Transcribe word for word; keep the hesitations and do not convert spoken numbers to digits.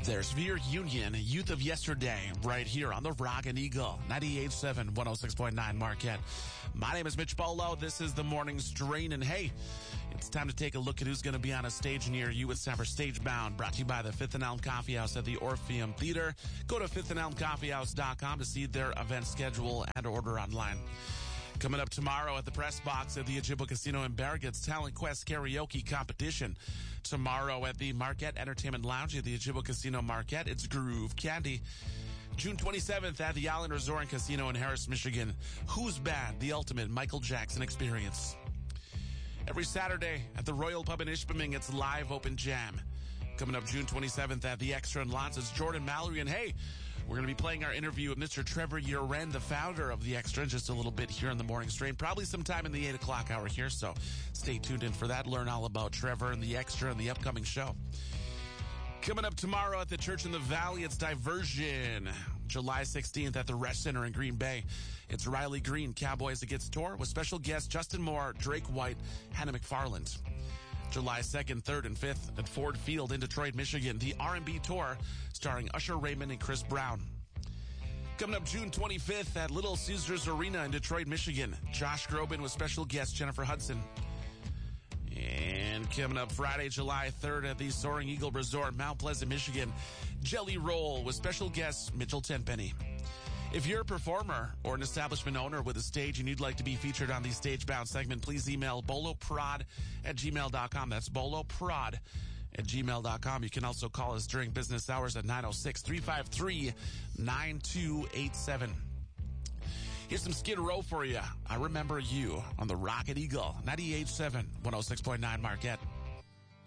There's Veer Union, Youth of Yesterday, right here on the Rocket Eagle, ninety-eight point seven, one oh six point nine Marquette. My name is Mitch Bolo. This is the Morning Strain, and hey, it's time to take a look at who's going to be on a stage near you. It's time for Stage Bound, brought to you by the Fifth and Elm Coffee House at the Orpheum Theater. Go to fifth and elm coffee house dot com to see their event schedule and order online. Coming up tomorrow at the press box at the Ojibwa Casino in Barregett's Talent Quest Karaoke Competition. Tomorrow at the Marquette Entertainment Lounge at the Ojibwa Casino Marquette, it's Groove Candy. June twenty-seventh at the Island Resort and Casino in Harris, Michigan, Who's Bad? The Ultimate Michael Jackson Experience. Every Saturday at the Royal Pub in Ishpeming, it's Live Open Jam. Coming up June twenty-seventh at the Extra in Lons, it's Jordan Mallory. And hey, we're going to be playing our interview with Mister Trevor Uren, the founder of the Extra, in just a little bit here on the Morning Strain. Probably sometime in the eight o'clock hour here, so stay tuned in for that. Learn all about Trevor and the Extra and the upcoming show. Coming up tomorrow at the Church in the Valley, it's Diversion. July sixteenth at the Resch Center in Green Bay, it's Riley Green, Cowboys Against Tour, with special guests Justin Moore, Drake White, Hannah McFarland. July second, third, and fifth at Ford Field in Detroit, Michigan, the R and B Tour starring Usher Raymond and Chris Brown. Coming up June twenty-fifth at Little Caesars Arena in Detroit, Michigan, Josh Groban with special guest Jennifer Hudson. And coming up Friday, July third at the Soaring Eagle Resort, Mount Pleasant, Michigan, Jelly Roll with special guest Mitchell Tenpenny. If you're a performer or an establishment owner with a stage and you'd like to be featured on the Stage Bound segment, please email boloprod at gmail dot com. That's boloprod at gmail dot com. You can also call us during business hours at nine oh six, three five three, nine two eight seven. Here's some Skid Row for you. I Remember You on the Rocket Eagle, ninety-eight point seven, one oh six point nine Marquette.